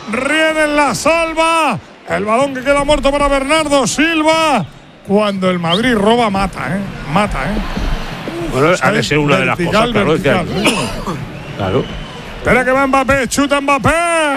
Riedel la salva. El balón que queda muerto para Bernardo Silva. Cuando el Madrid roba, mata, Mata, Bueno, ha de ser una de las cosas, claro. Claro. Espera que va Mbappé, chuta Mbappé.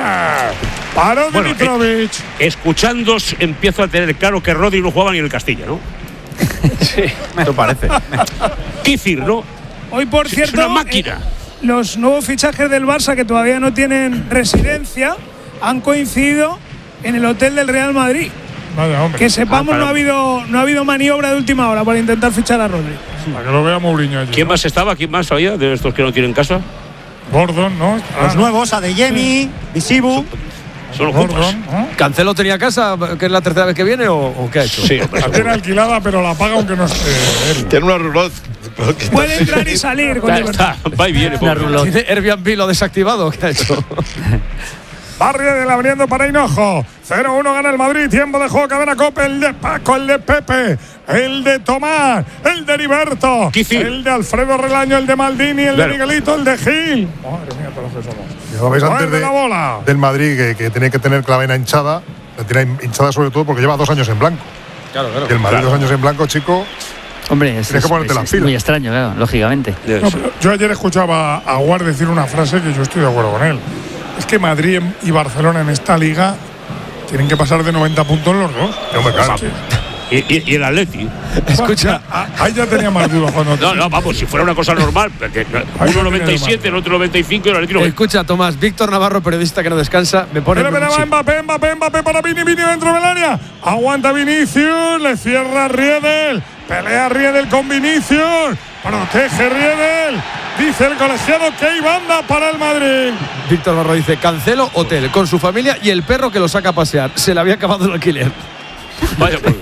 Paró Dimitrovic. Escuchándos empiezo a tener claro que Rodri no jugaba ni en el Castilla, ¿no? Sí, eso parece. Kifir, ¿no? Hoy, por cierto, es una máquina. Los nuevos fichajes del Barça, que todavía no tienen residencia, han coincidido en el hotel del Real Madrid. Vaya, hombre. Que sepamos, no ha habido maniobra de última hora para intentar fichar a Rodri. Para que lo vea Mourinho allí. ¿Quién más estaba? ¿Quién más había de estos que no tienen casa? Gordon, ¿no? Los nuevos, Adeyemi, Visibu. Son los Gordon, ¿no? ¿Cancelo tenía casa, que es la tercera vez que viene, o qué ha hecho? Sí, la tiene alquilada, pero la paga aunque no esté él. Tiene una roulotte. Puede entrar y salir con libertad. Va y viene. ¿Tiene Airbnb lo desactivado? ¿Qué ha hecho? Riedel abriendo para Hinojo. 0-1 gana el Madrid. Tiempo de juego, cadena Cope. El de Paco, el de Pepe, el de Tomás, el de Heriberto, el de Alfredo Relaño, el de Maldini, el de Miguelito, el de Gil. Madre mía, todos los que somos. Lo veis antes de la bola del Madrid, que tiene que tener la vena hinchada. La tiene hinchada sobre todo porque lleva 2 años en blanco. Claro. Y el Madrid 2 años en blanco, chico. Hombre, es muy extraño, claro, lógicamente. No, yo ayer escuchaba a Aguar decir una frase que yo estoy de acuerdo con él. Es que Madrid y Barcelona en esta liga tienen que pasar de 90 puntos los dos. No me cago. Y el Atleti. Escucha, ahí ya tenía más dudas cuando. No, vamos, si fuera una cosa normal, uno 97, el otro 95 y el Atleti 90. Escucha, Tomás, Víctor Navarro, periodista que no descansa, me pone. Pero va Mbappé para Vini dentro del área. Aguanta Vinicius, le cierra Riedel. Pelea Riedel con Vinicius. Protege Riedel. Dice el colegiado que hay banda para el Madrid. Víctor Navarro dice: Cancelo, hotel, con su familia y el perro que lo saca a pasear. Se le había acabado el alquiler. Vaya, pues.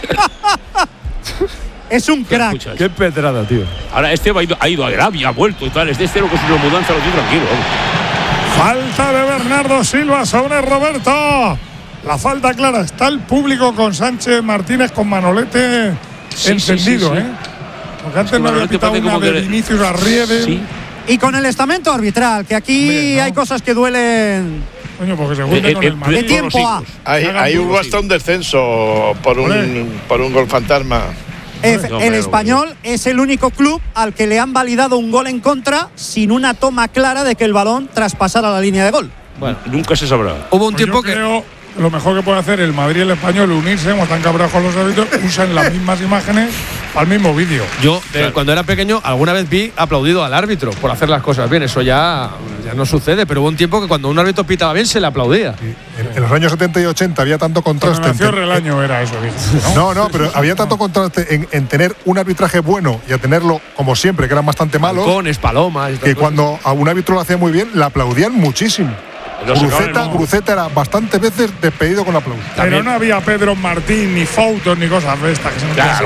Es un crack. Qué pedrada, tío. Ahora este ha ido a Arabia, ha vuelto y tal. Es de este lo que es una mudanza, lo tiene tranquilo. Falta de Bernardo Silva sobre Roberto. La falta clara. Está el público con Sánchez Martínez con Manolete encendido, sí. Porque antes no había pitado una de Vinicius a Riedel. Sí. Y con el estamento arbitral, que aquí hay cosas que duelen. Coño, porque se junta con el Madrid. De tiempo a. Ahí hubo hasta un descenso por un gol fantasma. El Español es el único club al que le han validado un gol en contra sin una toma clara de que el balón traspasara la línea de gol. Bueno, nunca se sabrá. Hubo un tiempo que. Lo mejor que puede hacer el Madrid y el Español unirse, como están cabreados con los árbitros, usan las mismas imágenes al mismo vídeo. Yo, cuando era pequeño, alguna vez vi aplaudido al árbitro por hacer las cosas bien. Eso ya no sucede, pero hubo un tiempo que cuando un árbitro pitaba bien se le aplaudía. En los años 70 y 80 había tanto contraste. Nació Relaño era eso, ¿no? Pero había tanto contraste en tener un arbitraje bueno y a tenerlo, como siempre, que eran bastante malos. Balcones, palomas. Que cuando a un árbitro lo hacía muy bien, le aplaudían muchísimo. Gruceta era bastantes veces despedido con aplausos. Pero no había Pedro Martín, ni fotos, ni cosas de estas.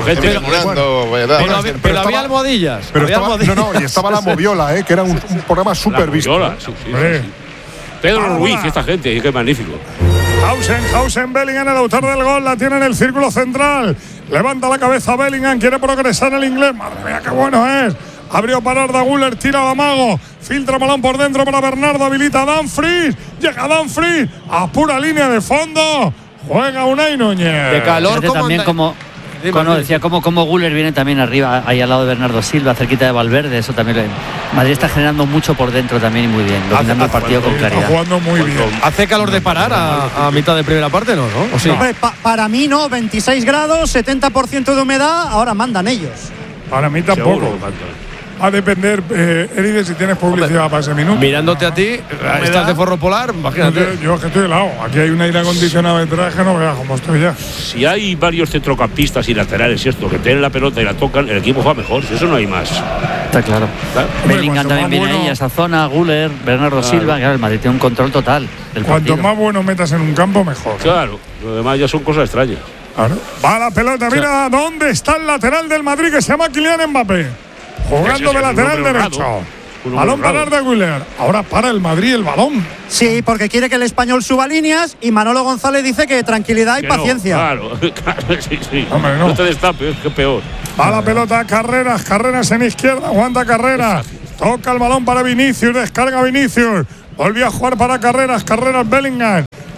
Pero había almohadillas. Y estaba la Moviola, que era un programa súper visto. Pedro Ruiz, esta gente, qué magnífico. Hausen, Bellingham, el autor del gol, la tiene en el círculo central. Levanta la cabeza Bellingham, quiere progresar el inglés. Madre mía, qué bueno es. Abrió para Arda Güler, tira a Mago, filtra balón por dentro para Bernardo, habilita a Dumfries, llega Dumfries, a pura línea de fondo, juega Unai Núñez. De calor también como Güler viene también arriba, ahí al lado de Bernardo Silva, cerquita de Valverde, eso también. Madrid está generando mucho por dentro también y muy bien, dominando el partido con claridad. Está jugando muy bien. ¿Hace calor de parar a mitad de primera parte, no? ¿O sí? Hombre, para mí no, 26 grados, 70% de humedad, ahora mandan ellos. Para mí tampoco. A depender, Eride, si tienes publicidad para ese minuto. Mirándote a ti, estás de forro polar, imagínate. Yo es que estoy helado. Aquí hay un aire acondicionado detrás que no veas cómo estoy ya. Si hay varios centrocampistas y laterales y esto, que tienen la pelota y la tocan, el equipo juega mejor. Eso no hay más. Está claro. Bellingham también viene ahí a esa zona, Güler, Bernardo Silva. Claro, el Madrid tiene un control total del partido. Cuanto más bueno metas en un campo, mejor. Claro, lo demás ya son cosas extrañas. Claro. Va la pelota, mira dónde está el lateral del Madrid que se llama Kylian Mbappé. Jugando de lateral derecho. Balón para Arda Güler. Ahora para el Madrid el balón. Sí, porque quiere que el Español suba líneas y Manolo González dice que tranquilidad y paciencia. Claro, sí. Hombre, no te destapes, que peor. Va la pelota, Carreras en izquierda, aguanta Carreras. Toca el balón para Vinicius, descarga Vinicius. Volvió a jugar para Carreras Bellingham.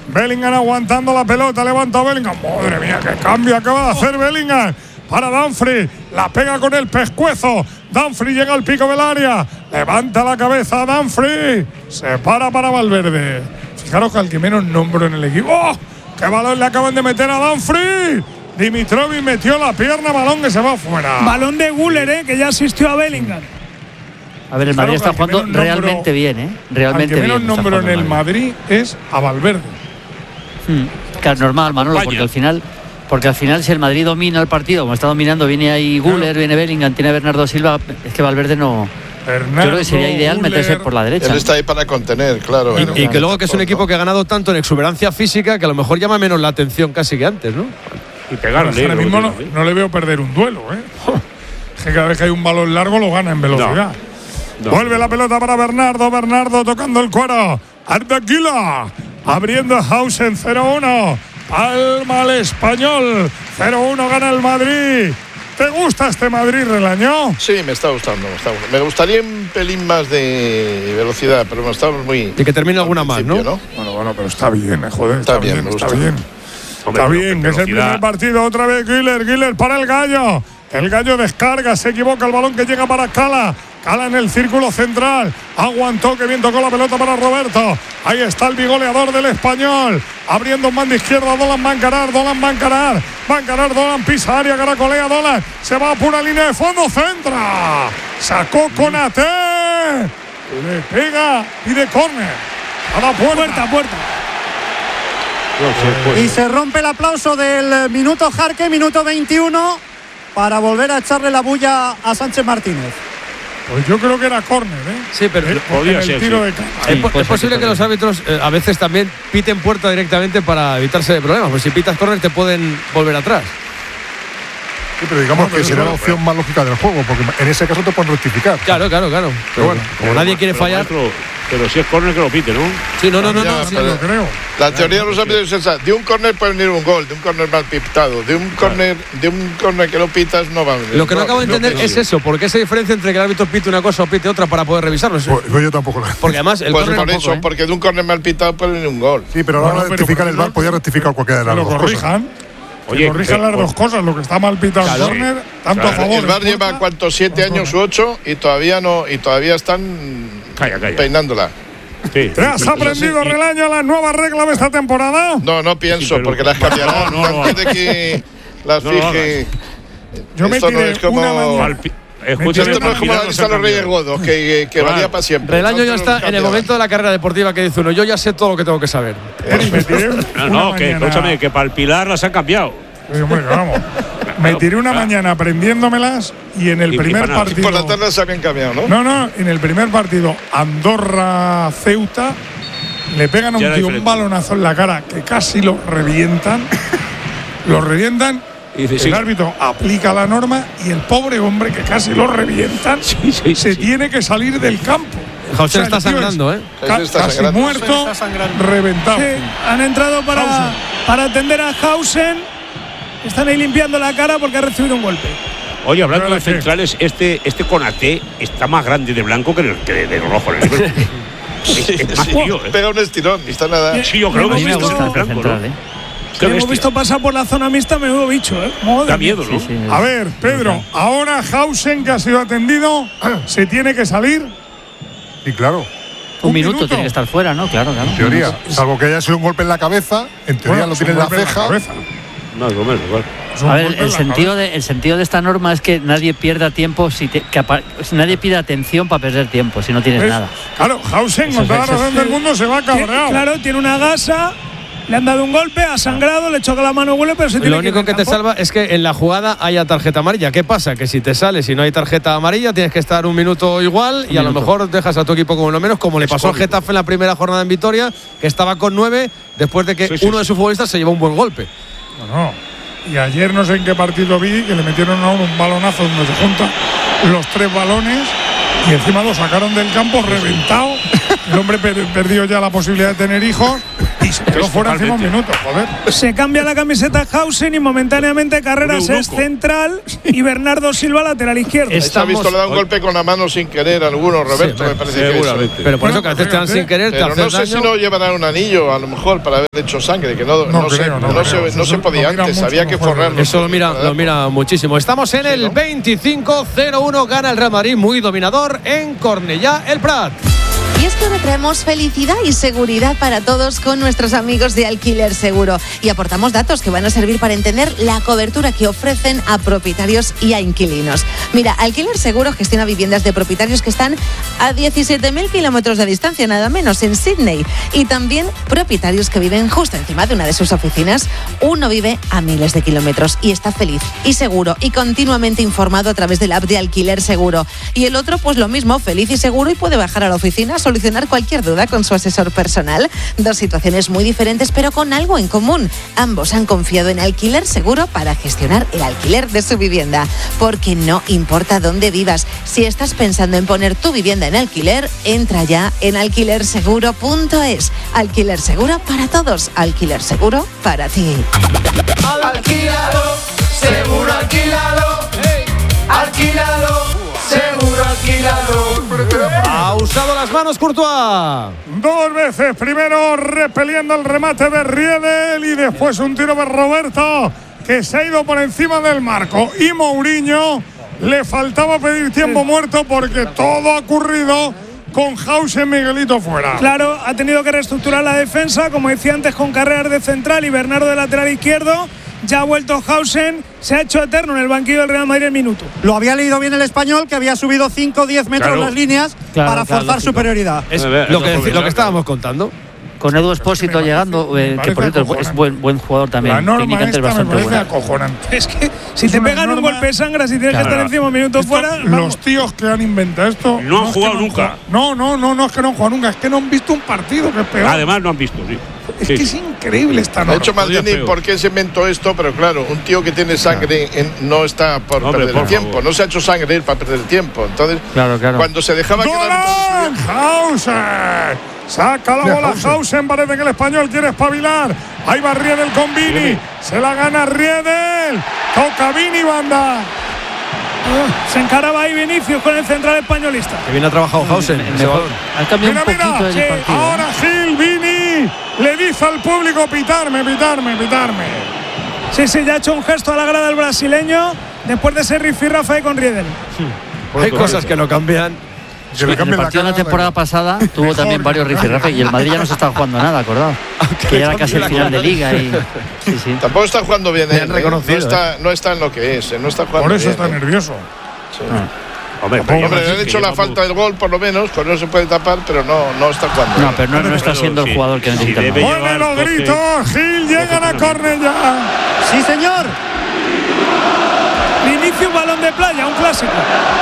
Bellingham aguantando la pelota, levanta Bellingham. Madre mía, qué cambio acaba de hacer Bellingham. Para Dumfries, la pega con el pescuezo. Dumfries llega al pico del área, levanta la cabeza Dumfries, se para Valverde. Fijaros que al que menos nombro en el equipo. ¡Oh! ¡Qué balón le acaban de meter a Dumfries! Dimitrovic metió la pierna, balón que se va fuera. Balón de Güler, que ya asistió a Bellingham. A ver, el Madrid está jugando realmente bien, realmente bien. El que menos nombro en el Madrid es a Valverde. Claro, normal, Manolo, porque al final si el Madrid domina el partido, como está dominando, viene ahí Güler, viene Bellingham, tiene a Bernardo Silva, es que Valverde no. Yo creo que sería ideal meterse por la derecha. Él está ahí para contener, claro. Y que luego que es un equipo que ha ganado tanto en exuberancia física que a lo mejor llama menos la atención casi que antes, ¿no? Y pegarle. Ahora mismo no le veo perder un duelo, Es que cada vez que hay un balón largo lo gana en velocidad. No. Vuelve la pelota para Bernardo tocando el cuero. Arda abriendo Hausen 0-1. Palma al Español. 0-1 gana el Madrid. ¿Te gusta este Madrid, Relaño? Sí, me está gustando. Me gustaría un pelín más de velocidad, pero no estamos muy. Y que termine alguna más, ¿no? Bueno, pero está bien, joder. Está bien. Está bien, que es el primer partido. Otra vez Güler para el Gallo. El Gallo descarga, se equivoca el balón que llega para Cala. Cala en el círculo central. Aguantó, que bien tocó la pelota para Roberto. Ahí está el bigoleador del Español. Abriendo un mando izquierdo, Dolan va a encarar. Dolan pisa área, caracolea Dolan. Se va a pura línea de fondo, centra. Sacó Konaté. Le pega y de córner. A la puerta. Y se rompe el aplauso del minuto Jarque, minuto 21, para volver a echarle la bulla a Sánchez Martínez. Pues yo creo que era córner, Sí, pero podía ser. Es posible que los árbitros a veces también piten puerta directamente para evitarse problemas. Pues si pitas córner te pueden volver atrás. Sí, pero digamos que será la opción más lógica del juego, porque en ese caso te pueden rectificar. Claro. Pero bueno, como nadie quiere fallar. Pero si es córner que lo pite, ¿no? Sí, no, lo creo. La teoría de los árbitros es esa. De un córner puede venir un gol, de un córner mal pitado. De un córner que lo pitas no va a venir. Lo que no acabo de entender es eso. ¿Por qué esa diferencia entre que el árbitro pite una cosa o pite otra para poder revisarlo? Pues yo tampoco lo entiendo. Porque además el córner por eso, porque de un córner mal pitado puede venir un gol. Sí, pero ahora rectificar el VAR podía rectificar cualquiera de las dos cosas. Corrijan las dos cosas, lo que está mal pitado el córner, tanto a favor. El VAR lleva ¿cuántos? 7 años u 8 y todavía están peinándola. Sí. ¿Te has aprendido, Relaño, las nuevas reglas de esta temporada? No pienso, porque las cambiarán antes de que las fije. Yo me tiré una mañana. Escúchame, esto no es como la lista de los Reyes Godos, que valía para siempre. Relaño ya está en el momento de la carrera deportiva que dice uno, yo ya sé todo lo que tengo que saber. Escúchame, que para el Pilar las han cambiado. Vamos. Me tiré una mañana aprendiéndomelas y en el primer partido. Por la tarde se habían cambiado, ¿no? No, en el primer partido, Andorra-Ceuta, le pegan a un tío un balonazo en la cara que casi lo revientan. El árbitro aplica la norma y el pobre hombre que casi lo revientan se tiene que salir del campo. José está sangrando, casi muerto, reventado. Sí, han entrado para atender a Hausen. Están ahí limpiando la cara porque ha recibido un golpe. Oye, hablando de centrales, este Konaté está más grande de blanco que de rojo. Es más tío, Pega un estirón, está nada. Sí, yo creo que me gusta el central, hemos visto pasar por la zona mixta, menudo bicho, Da miedo, ¿no? Sí. A ver, Pedro, ahora Hausen, que ha sido atendido, se tiene que salir. Y claro. Un minuto tiene que estar fuera, ¿no? Claro. En teoría, salvo que haya sido un golpe en la cabeza, en teoría lo tiene en la ceja. Más o menos, igual. A ver, el sentido de esta norma es que nadie pierda tiempo, nadie pida atención para perder tiempo, si no tienes nada. Claro, Hausen, con toda la razón del mundo, se va cabreado. Claro, tiene una gasa, le han dado un golpe, ha sangrado, le choca la mano Güler, pero se tiene Lo único que te salva es que en la jugada haya tarjeta amarilla. ¿Qué pasa? Que si te sales y no hay tarjeta amarilla, tienes que estar un minuto igual y a lo mejor dejas a tu equipo como lo menos, como le pasó al Getafe en la primera jornada en Vitoria, que estaba con 9 después de que uno de sus futbolistas se llevó un buen golpe. Y ayer no sé en qué partido vi que le metieron a uno un balonazo donde se juntan los 3 balones y encima lo sacaron del campo reventado. El hombre perdió ya la posibilidad de tener hijos Y se quedó fuera encima un minuto, joder. Se cambia la camiseta Hausen y momentáneamente Carreras es central y Bernardo Silva lateral izquierdo. Se ha visto, le da un golpe con la mano sin querer a alguno, Roberto, me parece que eso. Pero por eso que a veces te dan sin querer, te hacen no sé si no llevarán un anillo, a lo mejor, para haber hecho sangre, que no se podía antes, había que forrarlo. Eso lo mira muchísimo. Estamos en el 25-0-1, gana el Real Madrid, muy dominador en Cornellà el Prat. Y es que ahora traemos felicidad y seguridad para todos con nuestros amigos de Alquiler Seguro. Y aportamos datos que van a servir para entender la cobertura que ofrecen a propietarios y a inquilinos. Mira, Alquiler Seguro gestiona viviendas de propietarios que están a 17.000 kilómetros de distancia, nada menos, en Sydney. Y también propietarios que viven justo encima de una de sus oficinas. Uno vive a miles de kilómetros y está feliz y seguro y continuamente informado a través de la app de Alquiler Seguro. Y el otro, pues lo mismo, feliz y seguro, y puede bajar a la oficina, solucionar cualquier duda con su asesor personal. Dos situaciones muy diferentes, pero con algo en común. Ambos han confiado en Alquiler Seguro para gestionar el alquiler de su vivienda. Porque no importa dónde vivas, si estás pensando en poner tu vivienda en alquiler, entra ya en alquilerseguro.es. Alquiler Seguro para todos. Alquiler Seguro para ti. Alquilado, seguro alquilado. Alquilado, seguro alquilado. Ha usado las manos Courtois. Dos veces, primero repeliendo el remate de Riedel y después un tiro de Roberto que se ha ido por encima del marco. Y Mourinho le faltaba pedir tiempo muerto porque todo ha ocurrido con Hausen, Miguelito fuera. Claro, ha tenido que reestructurar la defensa, como decía antes, con Carreras de central y Bernardo de lateral izquierdo. Ya ha vuelto Hausen, se ha hecho eterno en el banquillo del Real Madrid el minuto. Lo había leído bien el español, que había subido 5 o 10 metros las líneas para forzar superioridad. Es lo que estábamos contando. Con Edu Espósito llegando, que por cierto es buen jugador también. La norma técnicamente esta bastante me parece buena. acojonante. Es que si te pegan un golpe de sangre, si tienes que estar encima un minuto fuera. Los tíos que han inventado esto no han jugado nunca. No es que no han jugado nunca, es que no han visto un partido, que es peor. Además no han visto, sí. Es que es increíble esta norma. De hecho, Maldini, ¿por qué se inventó esto? Pero claro, un tío que tiene sangre no está por perder el tiempo. Favor. No se ha hecho sangre para perder el tiempo. Entonces, claro. cuando se dejaba ¡Golán! ¡Hausen! Saca la bola Hausen, parece que el español quiere espabilar. Ahí va Riedel con Vini. Se la gana Riedel. Toca Vini, banda. Se encaraba ahí Vinicius con el central españolista. Que bien ha trabajado Hausen. Ha cambiado un poquito el partido. Ahora Gil, Vini le dice al público pitarme. Sí, ya ha hecho un gesto a la grada del brasileño después de ese rifirrafe ahí con Riedel. Hay cosas que no cambian. En el partido de la temporada pasada tuvo también varios rifirrafes y el Madrid ya no se estaba jugando nada, acordado. Que ya era casi el final de liga y sí. Tampoco está jugando bien. No está en lo que es. No está jugando por eso bien, está nervioso. Sí. Hombre, le han hecho la falta del gol, por lo menos, pues no se puede tapar, pero no está jugando. No, pero no está siendo el jugador que necesita. Mueve los gritos, Gil, llegan a Cornellà. Sí, señor. Vinicius, balón de playa, un clásico.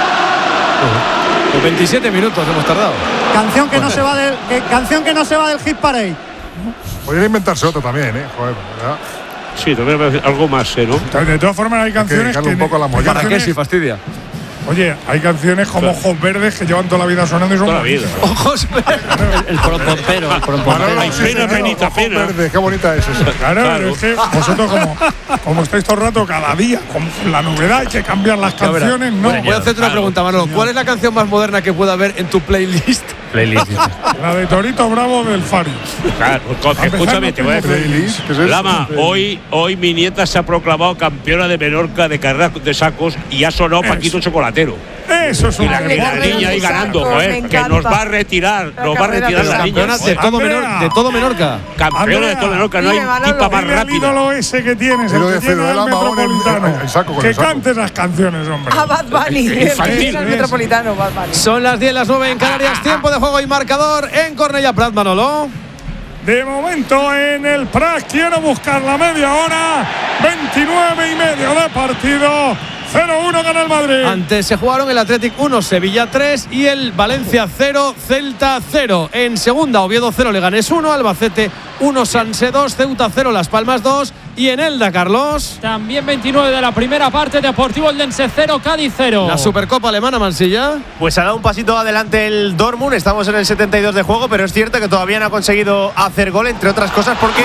27 minutos hemos tardado. Canción que no se va del hit parade. Podría inventarse otro también, joder, ¿verdad? Sí, también algo más, ¿no? De todas formas hay canciones que un poco la mollera. ¿Para qué si fastidia? Oye, hay canciones como Ojos Verdes que llevan toda la vida sonando y son toda la vida. Ojos verdes. El porompero. Hay pena. Verde, qué bonita es esa. Claro, es que vosotros como estáis todo el rato, cada día, con la novedad hay que cambiar las canciones, ¿no? Voy a hacerte una pregunta, Manolo. ¿Cuál es la canción más moderna que pueda haber en tu playlist? La de Torito Bravo del Fari. Claro, escúchame, te voy a decir. Lama, hoy mi nieta se ha proclamado campeona de Menorca de carreras de sacos y ha sonado Paquito Chocolatero. Eso es una la niña ahí ganando, que nos va a retirar. La niña. De todo Menorca. Campeona de todo Menorca, no hay tipa más rápida. El ídolo ese que tienes, el que tiene el Metropolitano. Que cante esas canciones, hombre. A Bad Bunny, el Metropolitano, Bad Bunny. Son las 10, las 9 en Canarias, tiempo de juego y marcador en Cornellà Prat, Manolo. De momento en el Prat quiero buscar la media hora, 29 y medio de partido. 0-1 gana el Madrid. Antes se jugaron el Athletic 1, Sevilla 3 y el Valencia 0, Celta 0. En segunda, Oviedo 0, Leganés 1, Albacete 1, Sanse 2, Ceuta 0, Las Palmas 2 y en Elda, Carlos. También 29 de la primera parte. Deportivo Eldense 0, Cádiz 0. La Supercopa alemana, Mansilla. Pues ha dado un pasito adelante el Dortmund. Estamos en el 72 de juego, pero es cierto que todavía no ha conseguido hacer gol, entre otras cosas porque…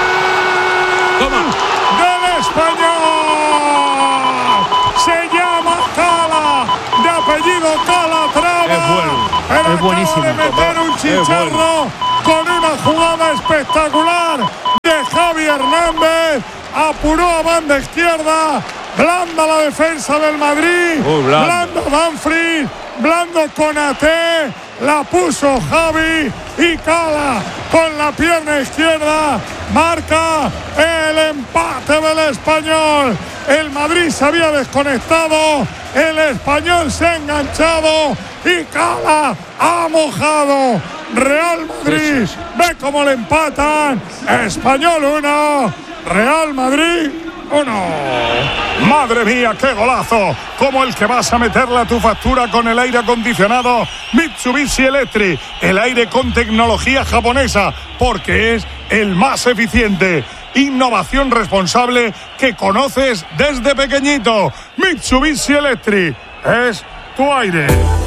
¡Toma! ¡Del Español! Se llama Cala, de apellido Calatrava. Pero es buenísimo. Acaba de meter un chicharro con una jugada espectacular de Javi Hernández. Apuró a banda izquierda. Blanda la defensa del Madrid. Blando Dumfries. Blando Konaté. La puso Javi y Cala con la pierna izquierda. Marca el empate del Español. El Madrid se había desconectado. El Español se ha enganchado. Y Cala ha mojado. Real Madrid. Ve cómo le empatan. Español 1. Real Madrid 1. Madre mía, qué golazo. Como el que vas a meterle a tu factura con el aire acondicionado Mitsubishi Electric. El aire con tecnología japonesa, porque es el más eficiente. Innovación responsable que conoces desde pequeñito. Mitsubishi Electric es tu aire.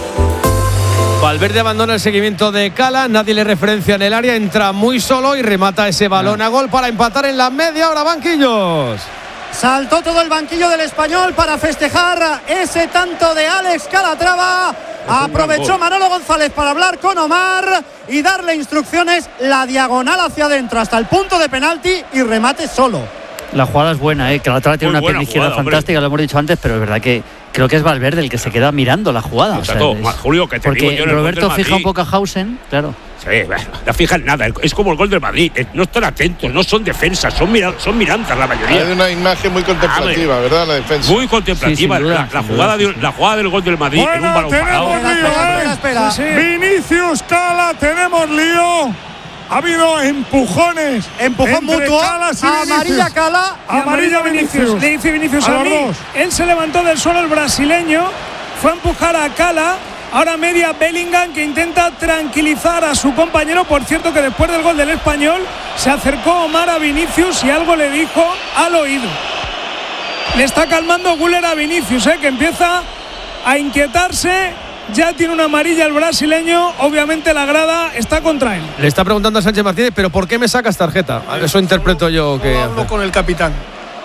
Valverde abandona el seguimiento de Cala, nadie le referencia en el área, entra muy solo y remata ese balón a gol para empatar en la media hora, banquillos. Saltó todo el banquillo del Español para festejar ese tanto de Alex Calatrava. Aprovechó Manolo González para hablar con Omar y darle instrucciones, la diagonal hacia adentro hasta el punto de penalti y remate solo. La jugada es buena, Calatrava tiene una pierna izquierda fantástica, lo hemos dicho antes, pero es verdad que creo que es Valverde el que se queda mirando la jugada. O sea, Julio, que te porque digo yo, Roberto fija un poco a Hausen, claro. Sí, bueno, no fijan nada. Es como el gol del Madrid. No están atentos, no son defensas, son miranzas la mayoría. Hay una imagen muy contemplativa, ¿verdad? La defensa. Muy contemplativa. Sí, la jugada del gol del Madrid en un balón parado. Espera. Vinicius, Cala, tenemos lío. Ha habido empujones. Empujón mutuo. Amarilla Cala y amarilla Vinicius. Le dice Vinicius a mí. Él se levantó del suelo, el brasileño. Fue a empujar a Cala. Ahora media Bellingham, que intenta tranquilizar a su compañero. Por cierto, que después del gol del Español se acercó Omar a Vinicius y algo le dijo al oído. Le está calmando Güler a Vinicius, que empieza a inquietarse. Ya tiene una amarilla el brasileño. Obviamente la grada está contra él. Le está preguntando a Sánchez Martínez, ¿pero por qué me sacas tarjeta? Eso interpreto yo que… Hablo con el capitán.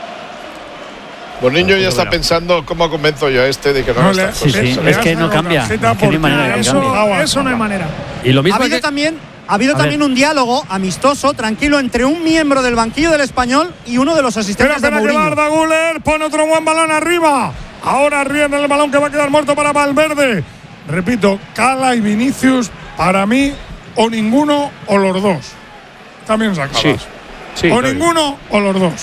Boniño ya está pensando cómo convenzo yo a este de que no está. Sí, es que no cambia. Es que no hay manera de que cambie. Eso no hay manera. Y lo mismo ha habido también un diálogo amistoso, tranquilo, entre un miembro del banquillo del Español y uno de los asistentes de Mourinho. Espera que Arda Güler pone otro buen balón arriba. Ahora rienda el balón que va a quedar muerto para Valverde. Repito, Cala y Vinicius, para mí, o ninguno o los dos. También sacadas. Sí, o ninguno o los dos.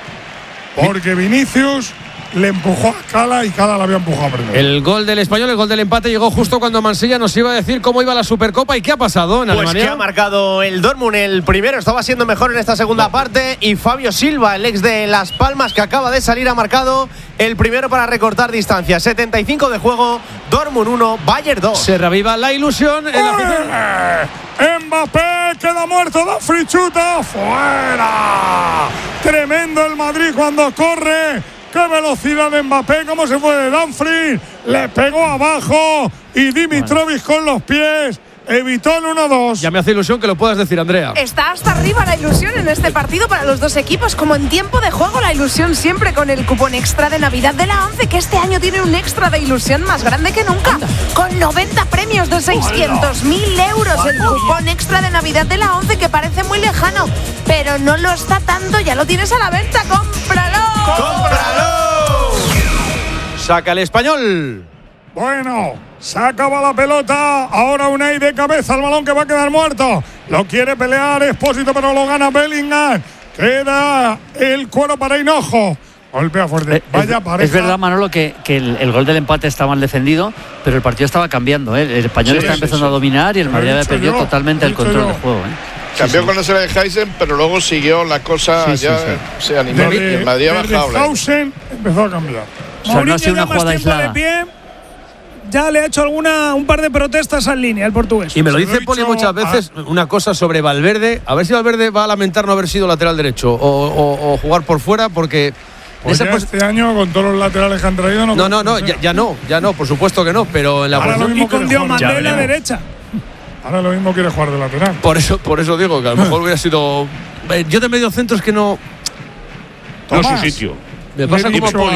Porque Vinicius le empujó a Cala y Cala la había empujado primero. El gol del Español, el gol del empate llegó justo cuando Mansilla nos iba a decir cómo iba la Supercopa y qué ha pasado en Alemania. Pues que ha marcado el Dortmund el primero, estaba siendo mejor en esta segunda parte y Fabio Silva, el ex de Las Palmas que acaba de salir, ha marcado el primero para recortar distancia. 75 de juego, Dortmund 1, Bayern 2. Se reaviva la ilusión en la Mbappé queda muerto, da frichuta, fuera. Tremendo el Madrid cuando corre. ¡Qué velocidad de Mbappé! ¿Cómo se fue de Dumfries? Le pegó abajo y Dimitrovic con los pies evitó el 1-2. Ya me hace ilusión que lo puedas decir, Andrea. Está hasta arriba la ilusión en este partido para los dos equipos. Como en tiempo de juego, la ilusión siempre con el cupón extra de Navidad de la 11, que este año tiene un extra de ilusión más grande que nunca. Con 90 premios de 600.000 euros. El cupón extra de Navidad de la 11, que parece muy lejano, pero no lo está tanto. Ya lo tienes a la venta. ¡Cómpralo! ¡Cómpralo! Saca el Español. Bueno, se acaba la pelota. Ahora Unai de cabeza, el balón que va a quedar muerto. Lo quiere pelear Expósito, pero lo gana Bellingham. Queda el cuero para Hinojo. Golpea fuerte. Vaya pareja. Es verdad, Manolo, que el gol del empate está mal defendido, pero el partido estaba cambiando. El Español está empezando a dominar y el Madrid había perdido totalmente el control del juego. Cambió con la serie de Heisen, pero luego siguió la cosa, se animó y el Madrid ha bajado. Hausen empezó a cambiar. O sea, no ha sido una jugada aislada. ya le ha hecho un par de protestas en línea el portugués. Y me lo dice Poli muchas veces, una cosa sobre Valverde, a ver si Valverde va a lamentar no haber sido lateral derecho o jugar por fuera, porque pues este año con todos los laterales que han traído ya no, por supuesto que no, pero en la posición y con Diomandé en la derecha. Ahora lo mismo quiere jugar de lateral. Por eso digo que a lo mejor hubiera sido. Yo de medio centro es que no. No es su sitio. Me pasa como a Poli,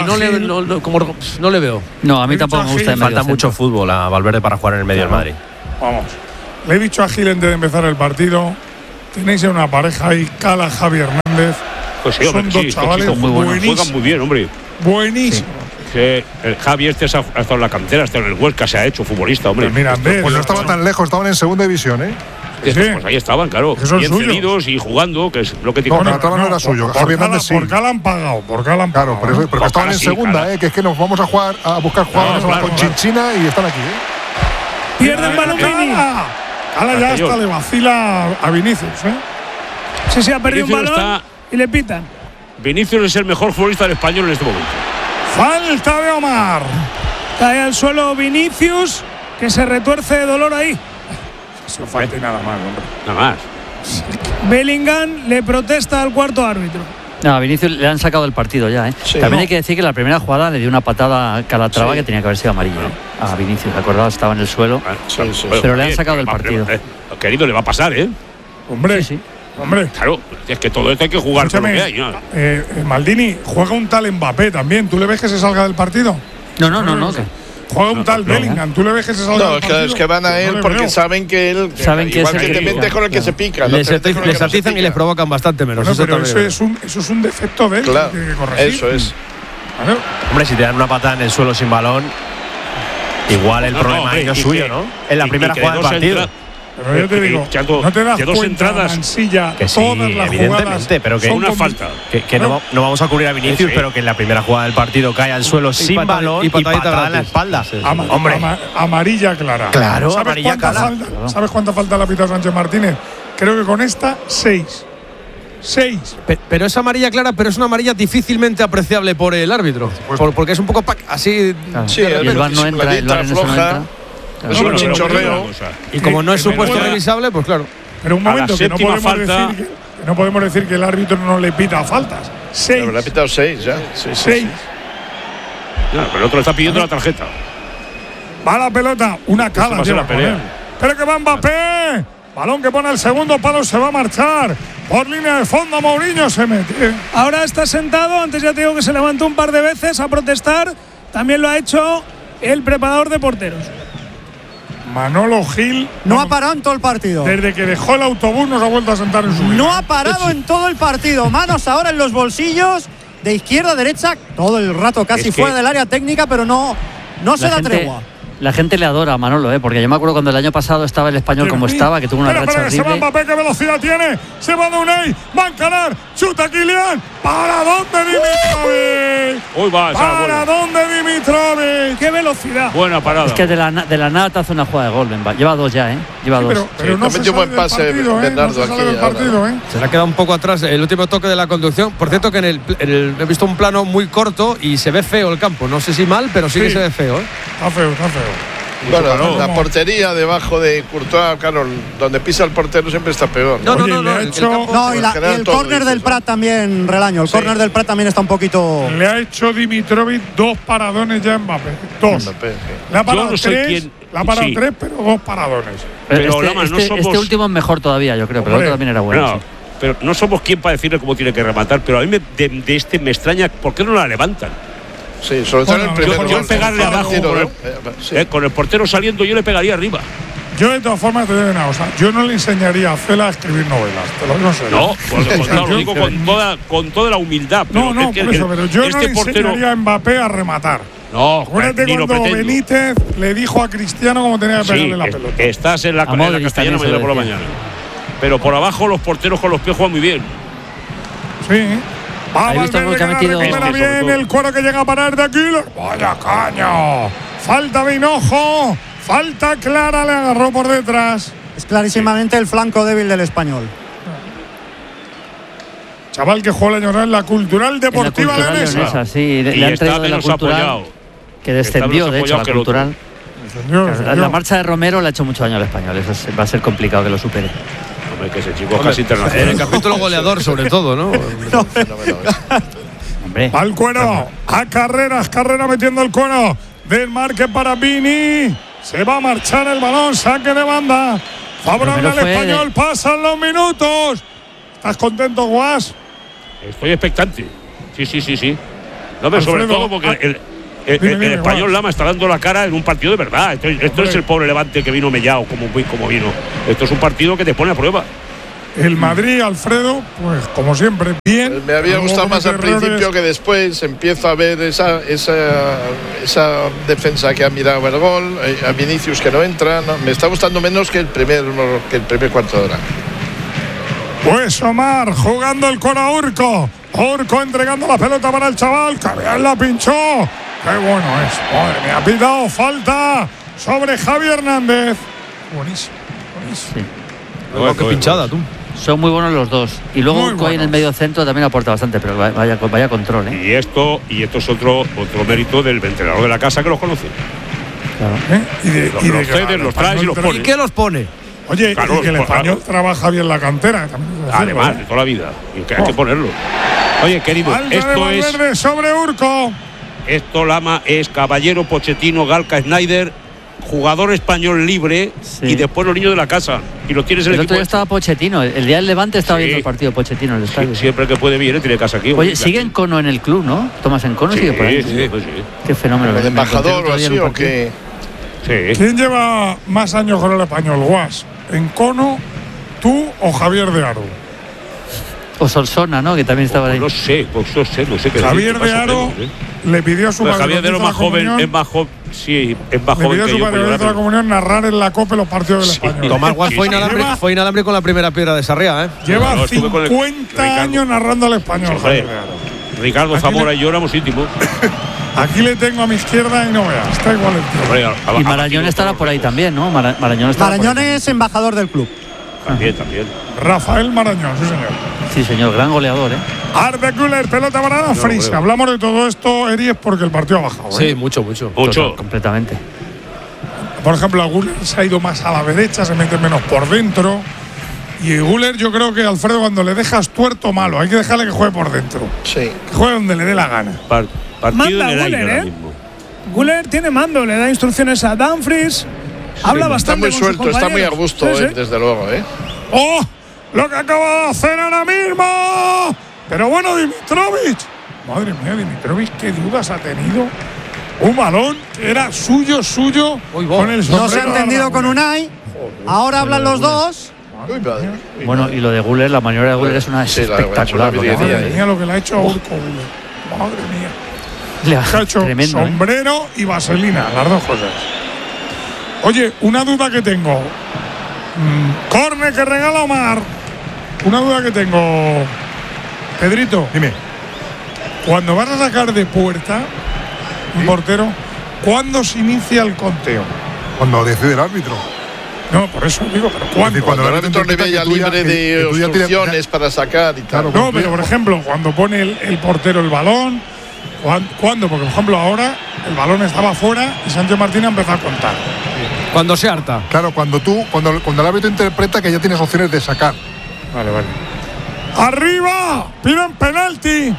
no le veo. No, a mí tampoco me gusta. Falta mucho fútbol a Valverde para jugar en el medio del Madrid. Vamos. Le he dicho a Gil antes de empezar el partido. Tenéis una pareja ahí, Cala, Javi Hernández. Pues sí, son dos chavales buenísimos. Juegan muy bien, hombre. Buenísimo. Que el Javi ha estado en la cantera, ha estado en el Huesca, se ha hecho futbolista, hombre. Pues mira, pues no estaban tan lejos, estaban en segunda división, ¿eh? Sí. Pues ahí estaban, claro. Bien cedidos y jugando, que es lo que tiene. No, no era suyo. Javi Hernández sí. Por Cala han pagado, Claro, pero estaban en segunda, que es que nos vamos a buscar jugadores con Chinchina y están aquí, Pierden balón Vini. Cala ya hasta le vacila a Vinicius, Sí, ha perdido un balón y le pitan. Vinicius es el mejor futbolista del español en este momento. Falta de Omar. Cae al suelo Vinicius, que se retuerce de dolor ahí. Eso falta y nada más, hombre. Nada más. Bellingham le protesta al cuarto árbitro. No, a Vinicius le han sacado del partido ya, Sí, también hay que decir que la primera jugada le dio una patada a Calatrava que tenía que haber sido amarilla. A Vinicius, ¿acordados? Estaba en el suelo. Pero le han sacado del partido. Querido, le va a pasar, Hombre, Hombre, claro, es que todo esto hay que jugar con lo que hay. Maldini, juega un tal Mbappé también. ¿Tú le ves que se salga del partido? No. Juega un tal Bellingham. ¿Tú le ves que se salga del partido? No, es que van a él porque saben que él. Saben que igual es que te metes con el que se pica. Les atizan y les provocan bastante menos. Pero eso es un defecto de él. Claro, que tiene que corregir. Eso es. Hombre, si te dan una patada en el suelo sin balón, igual el problema es suyo, ¿no? En la primera jugada del partido. Pero yo te digo, no te das dos cuenta entradas, Mansilla, que sí, todas las evidentemente, pero que una falta. Que no vamos a cubrir a Vinicius, pero que en la primera jugada del partido cae al suelo sin balón y patada en la espalda. Hombre, amarilla clara. Claro, amarilla clara. ¿Sabes cuánta falta le ha pitado Sánchez Martínez? Creo que con esta 6. Pero es amarilla clara, pero es una amarilla difícilmente apreciable por el árbitro, porque es un poco así. Sí, el VAR no entra, el VAR en eso no entra. Es un chinchorreo. Y como no es supuesto revisable, pues claro. Pero un momento, que no podemos decir que el árbitro no le pita faltas. 6. Pero le ha pitado 6 ya. 6. Claro, pero el otro está pidiendo la tarjeta. Va la pelota, una Cala lleva con él. Pero que va Mbappé. Balón que pone el segundo palo, se va a marchar. Por línea de fondo, Mourinho se mete. Ahora está sentado, antes ya te digo que se levantó un par de veces a protestar. También lo ha hecho el preparador de porteros. Manolo Gil no ha parado en todo el partido. Desde que dejó el autobús no se ha vuelto a sentar en su vida. No ha parado en todo el partido. Manos ahora en los bolsillos, de izquierda a derecha, todo el rato casi fuera del área técnica, pero no se da tregua. La gente le adora a Manolo, porque yo me acuerdo cuando el año pasado estaba el español como estaba, que tuvo una racha horrible. Se va Mbappé, qué velocidad tiene. Se va de Unai, va a encarar, chuta Kylian. ¿Para dónde Dimitrovic? ¿Para dónde Dimitrovic? ¡Qué velocidad! Buena parada. Es que de la nada te hace una jugada de gol, lleva 2 ya, Lleva 2. Pero no se sale del partido, Bernardo, aquí. Se le ha quedado un poco atrás el último toque de la conducción. Por cierto que he visto un plano muy corto y se ve feo el campo. No sé si mal, pero sí que se ve feo. Está feo. Bueno, la portería debajo de Courtois, claro, donde pisa el portero siempre está peor. No. Y el córner del Prat también, Relaño. El córner del Prat también está un poquito. Le ha hecho Dimitrovic 2 paradones ya en Mbappé. 2. Le ha parado 3. Le ha parado 3, pero 2 paradones. Pero este último es mejor todavía, yo creo, pero el otro también era bueno. Pero no somos quien para decirle cómo tiene que rematar, pero a mí de este me extraña, ¿por qué no la levantan? Sí, sobre todo el primero. Yo pegarle abajo con el portero saliendo, yo le pegaría arriba. Yo de todas formas te digo una cosa, yo no le enseñaría a Cela a escribir novelas, te lo digo en serio. No, por lo contrario, lo digo con toda la humildad. Pero pero yo no le enseñaría a Mbappé a rematar. No, acuérdate cuando Benítez le dijo a Cristiano cómo tenía que pegarle la pelota. Estás en la Castellana mañana por la mañana. Pero por abajo los porteros con los pies juegan muy bien. Sí. ¿Has visto el gol que ha metido? Bien el cuero que llega a parar de aquí. Vaya caño. Falta de Hinojo. Falta clara, le agarró por detrás. Es clarísimamente el flanco débil del español. Chaval que juega el año en la Cultural Deportiva Leonesa. Sí, le han traído de la Cultural, que descendió, de hecho, la Cultural. La marcha de Romero le ha hecho mucho daño al Español. Eso va a ser complicado que lo supere. Hombre, que ese chico es casi internacional. En el capítulo goleador, sobre todo, ¿no? Hombre. Al cuero, a Carreras metiendo el cuero. Desmarque para Vini. Se va a marchar el balón, saque de banda. Favorable al Español, pasan los minutos. ¿Estás contento, Guas? Estoy expectante. Sí. No, pero sobre todo porque el Español Lama está dando la cara en un partido de verdad. Esto es el pobre Levante que vino mellado como vino. Esto es un partido que te pone a prueba. El Madrid, Alfredo, pues como siempre, bien. Me había gustado más al principio que después. Empiezo a ver esa defensa que ha mirado el gol, a Vinicius que no entra. No, me está gustando menos que el primer cuarto de hora. Pues Omar jugando el coro a Urco. Urco entregando la pelota para el chaval. Que bien la pinchó. Qué bueno es. Madre mía, ha pitado falta sobre Javi Hernández. Buenísimo. Sí. Qué pinchada, tú. Son muy buenos los dos. Y luego Urco ahí en el medio centro también aporta bastante, pero vaya control, ¿eh? Y esto es otro mérito del entrenador de la casa que los conoce. Claro. Los cede, los trae y los pone. ¿Y qué los pone? Oye, claro, y que el Español trabaja bien la cantera. Además, de toda la vida. Y que hay que ponerlo. Oye, querido, esto es sobre Urco. Esto, Lama, es Caballero, Pochettino, Galca, Snyder, jugador español libre, y después los niños de la casa. Y lo tienes en el otro día estaba Pochettino. El día del Levante estaba viendo el partido Pochettino en el estadio. Siempre que puede viene, tiene casa aquí. Oye, sigue Encono en el club, ¿no? Tomás Encono sigue por ahí. Sí. Qué fenómeno. ¿El embajador o así o qué? Sí. ¿Quién lleva más años con el Español, Guas? ¿Encono, tú o Javier de Aro? O Solsona, ¿no? Que también estaba ahí. No sé qué. Javier de Aro le pidió a su padre. Javier de Aro más joven, es más joven. Sí, es más joven. Le pidió a su padre de la comunión narrar en la COPE los partidos del Español. Tomás Guas fue inalambre con la primera piedra de Sarriá, ¿eh? Lleva 50 años narrando al Español. Ricardo Zamora y yo éramos íntimos. Aquí le tengo a mi izquierda y no veas, está igual el tío. Y Marañón estará por ahí también, ¿no? Marañón es embajador del club. También. Rafael Marañón, sí señor. Sí señor, gran goleador, ¿eh? Arde Güler, pelota para Dumfries. Hablamos de todo esto, Eri, es porque el partido ha bajado. Sí, mucho. Completamente. Por ejemplo, a Güler se ha ido más a la derecha, se mete menos por dentro. Y Güler, yo creo que Alfredo, cuando le dejas tuerto, malo. Hay que dejarle que juegue por dentro. Sí. Que juegue donde le dé la gana. Manda Güler, Güler tiene mando, le da instrucciones a Dumfries. Habla bastante. Está muy suelto, está muy a gusto, desde luego, ¡Oh! Lo que acaba de hacer ahora mismo. Pero bueno, Dimitrovic. Madre mía, Dimitrovic, qué dudas ha tenido. Un balón que era suyo. Con el no se ha entendido con Unai. Ahora hablan los dos. Bueno, y lo de Güler, la maniobra de Güler es una espectacular. Madre mía, lo que le ha hecho a Urco Güler. Madre mía. Le ha hecho tremendo, sombrero y vaselina, las dos cosas. Oye, una duda que tengo. Córner que regala Omar. Una duda que tengo. Pedrito, dime. Cuando vas a sacar de puerta un portero, ¿cuándo se inicia el conteo? Cuando decide el árbitro. No, por eso digo, pero ¿cuándo? Cuando el árbitro le ve ya libre de obstrucciones para sacar y tal. No, pero por ejemplo, cuando pone el portero el balón, ¿cuándo? Porque por ejemplo ahora el balón estaba fuera y Sánchez Martín ha empezado a contar. Cuando se harta. Claro, cuando el árbitro interpreta que ya tienes opciones de sacar. Vale. ¡Arriba! ¡Piden penalti!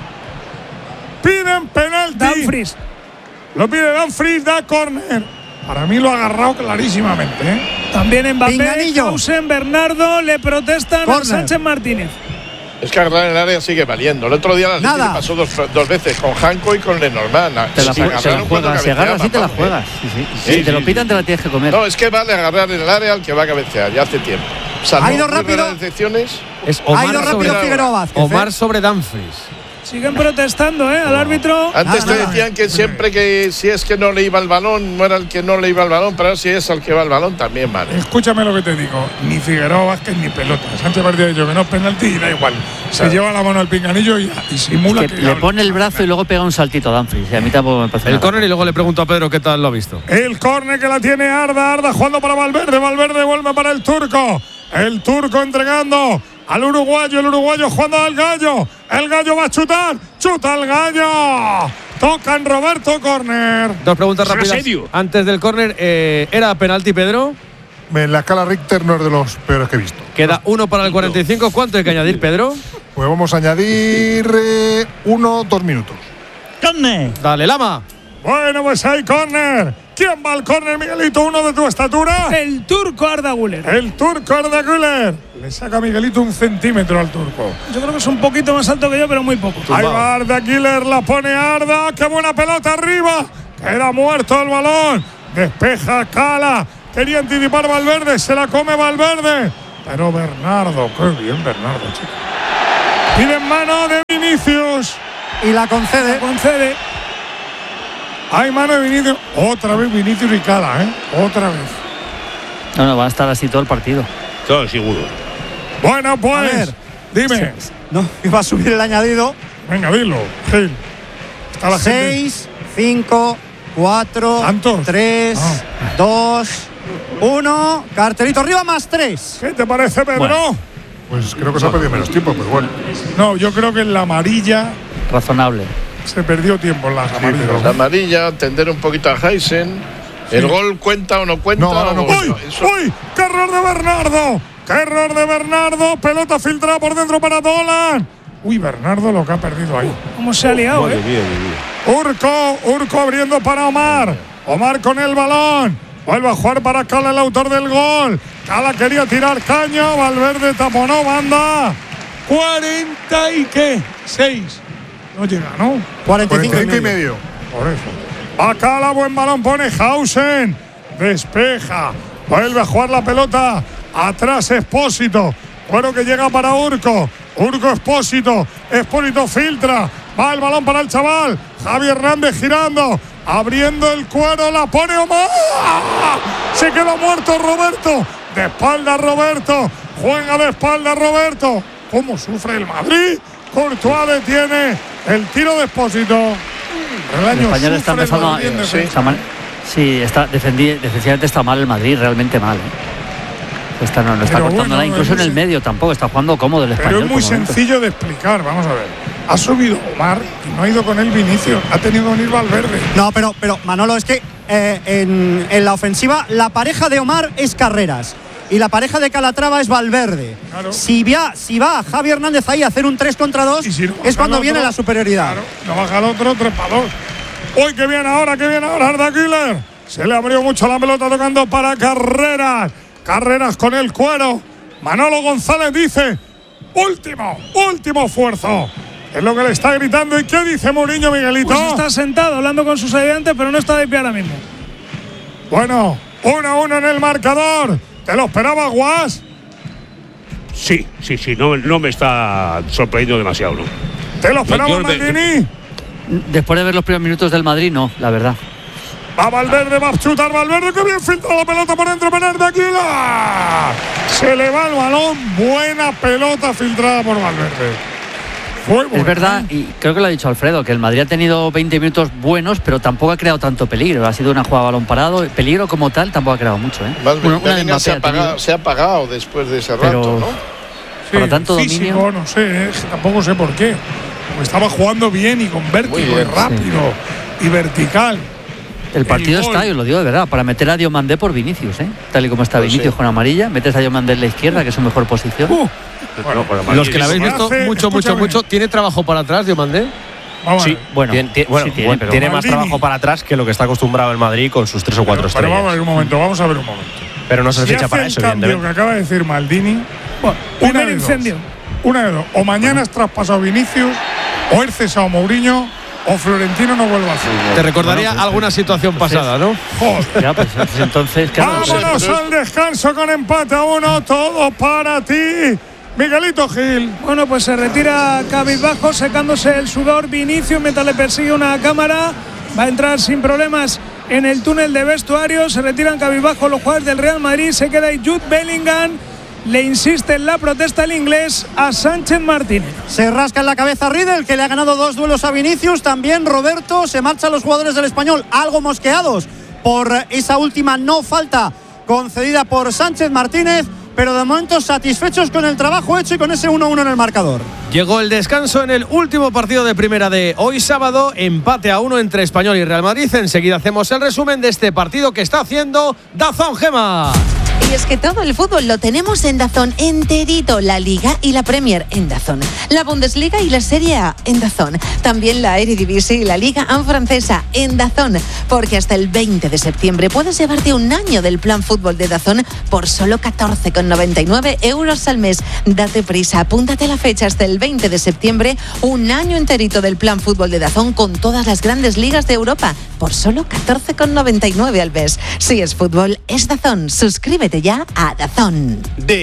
Dumfries. Lo pide Dumfries, da córner. Para mí lo ha agarrado clarísimamente, También Mbappé, Hausen, Bernardo le protestan a Sánchez Martínez. Es que agarrar en el área sigue valiendo. El otro día la Leti pasó dos veces con Janko y con Lenormand. Te la juegas, si agarras así te la juegas. Si te lo pitan te la tienes que comer. No, es que vale agarrar en el área al que va a cabecear, ya hace tiempo. Ha ido rápido. Es Omar sobre Dumfries. Siguen protestando, al árbitro. Antes te decían que siempre que si es que no le iba el balón, no era el que no le iba el balón, pero si es el que va el balón también vale. Escúchame lo que te digo, ni Figueroa Vázquez ni pelota. Sánchez Martín ha dicho que no es penalti y da igual. Se lleva la mano al pinganillo y simula que le pone el brazo y luego pega un saltito a Dumfries. Y a mí tampoco me parece el córner y luego le pregunto a Pedro qué tal lo ha visto. El córner que la tiene Arda jugando para Valverde vuelve para el turco entregando al uruguayo, el uruguayo jugando al gallo. El gallo va a chutar. ¡Chuta el gallo! Tocan Roberto, córner. 2 preguntas rápidas. Antes del córner, ¿era penalti, Pedro? En la escala Richter no es de los peores que he visto. Queda 1 para el 45. ¿Cuánto hay que añadir, Pedro? Pues vamos a añadir 2 minutos. ¡Córner! Dale, Lama. Bueno, pues hay córner. ¿Quién va al córner, Miguelito? ¿Uno de tu estatura? El turco Arda Güler. El turco Arda Güler. Le saca Miguelito 1 centímetro al turco. Yo creo que es un poquito más alto que yo, pero muy poco. Ahí va Arda Güler, la pone Arda. ¡Qué buena pelota arriba! Queda muerto el balón. Despeja Cala. Quería anticipar Valverde, se la come Valverde. Pero Bernardo, qué bien Bernardo, chico. Pide en mano de Vinicius. Y la concede. Hay mano de Vinicius. Otra vez Vinicius y Cala, otra vez. No, va a estar así todo el partido. Todo seguro. Bueno, pues, a ver, dime. No, iba a subir el añadido. Venga, dilo, Gil. Está la 6, 5, 4, ¿Tantos? 3, 2, 1. Cartelito arriba más 3. ¿Qué te parece, Pedro? Bueno, pues creo que se ha perdido menos tiempo, pero bueno. No, yo creo que en la amarilla razonable. Se perdió tiempo en las amarillas. La amarilla, tender un poquito a Heisen. ¿El gol cuenta o no cuenta? No. ¡Uy! ¡Qué error de Bernardo! ¡Qué error de Bernardo! Pelota filtrada por dentro para Dolan. Uy, Bernardo lo que ha perdido ahí. ¿Cómo se ha liado, Urco abriendo para Omar. Omar con el balón. Vuelve a jugar para Cala, el autor del gol. Cala quería tirar caño. Valverde taponó banda. 46. No llega, ¿no? 45 y medio. Por eso. Acá la buen balón pone Hausen. Despeja. Vuelve a jugar la pelota. Atrás Expósito. Bueno, que llega para Urco. Urco Expósito. Expósito filtra. Va el balón para el chaval. Javi Hernández girando. Abriendo el cuero. La pone Omar. Se queda muerto Roberto. De espalda Roberto. Juega de espalda Roberto. ¿Cómo sufre el Madrid? Courtois detiene el tiro de Expósito. El español está empezando a… Sí, defensivamente está mal el Madrid, realmente mal. No está cortando nada, incluso en el medio tampoco está jugando cómodo el español. Pero es muy sencillo de explicar, vamos a ver. Ha subido Omar y no ha ido con él Vinicius, ha tenido que venir Valverde. No, pero Manolo, es que en la ofensiva la pareja de Omar es Carreras y la pareja de Calatrava es Valverde. Claro. Si va Javi Hernández ahí a hacer un 3 contra 2, si no es cuando viene la superioridad. Claro, no baja el otro 3 para 2. ¡Uy, qué bien ahora, Arda Güler! Se le abrió mucho la pelota tocando para Carreras. Carreras con el cuero. Manolo González dice: último esfuerzo. Es lo que le está gritando. ¿Y qué dice Mourinho, Miguelito? Pues está sentado hablando con sus ayudantes, pero no está de pie ahora mismo. Bueno, 1-1 en el marcador. ¿Te lo esperabas, Guas? Sí. No me está sorprendiendo demasiado, ¿no? ¿Te lo esperabas, Maldini? Después de ver los primeros minutos del Madrid, no, la verdad. Va Valverde, va a chutar Valverde, que bien filtra la pelota por dentro, Bernardo Aquila. Se le va el balón, buena pelota filtrada por Valverde. Es verdad, y creo que lo ha dicho Alfredo, que el Madrid ha tenido 20 minutos buenos, pero tampoco ha creado tanto peligro. Ha sido una jugada a balón parado, peligro como tal tampoco ha creado mucho. Se ha apagado después de ese rato, ¿no? Sí, por tanto físico, dominio. No sé, tampoco sé por qué. Porque estaba jugando bien y con vértigo, y rápido y vertical. El partido está, yo lo digo de verdad, para meter a Diomandé por Vinicius, tal y como está Vinicius con amarilla, metes a Diomandé en la izquierda, que es su mejor posición. Bueno, los que la habéis visto mucho, ¿tiene trabajo para atrás, Diomandé? Sí, tiene más trabajo para atrás que lo que está acostumbrado el Madrid con sus 3 o 4 estrellas. Pero vamos a ver un momento. Pero no se ficha para eso, el cambio que acaba de decir Maldini. Primer incendio. Una de dos. O mañana es traspasado Vinicius, o es cesado Mourinho, o Florentino no vuelve a hacer. Te recordaría alguna situación pasada, ¿no? Joder. Ya, pues entonces… Vámonos al descanso con empate a 1. Todo para ti, Miguelito Gil. Bueno, pues se retira cabizbajo, secándose el sudor Vinicius mientras le persigue una cámara. Va a entrar sin problemas en el túnel de vestuario. Se retiran cabizbajo los jugadores del Real Madrid. Se queda ahí Jude Bellingham. Le insiste en la protesta el inglés a Sánchez Martínez. Se rasca en la cabeza Riedel, que le ha ganado 2 duelos a Vinicius. También Roberto. Se marchan los jugadores del Español, algo mosqueados por esa última no falta concedida por Sánchez Martínez, pero de momento satisfechos con el trabajo hecho y con ese 1-1 en el marcador. Llegó el descanso en el último partido de primera de hoy sábado, empate a 1 entre Español y Real Madrid. Enseguida hacemos el resumen de este partido que está haciendo DAZN, Gemma. Y es que todo el fútbol lo tenemos en DAZN enterito, la Liga y la Premier en DAZN, la Bundesliga y la Serie A en DAZN, también la Eredivisie y la Liga 1 francesa en DAZN, porque hasta el 20 de septiembre puedes llevarte un año del plan fútbol de DAZN por solo 14,99 euros al mes. Date prisa, apúntate la fecha hasta el 20 de septiembre, un año enterito del plan fútbol de DAZN con todas las grandes ligas de Europa por solo 14,99 al mes. Si es fútbol, es DAZN. Suscríbete ya a DAZN.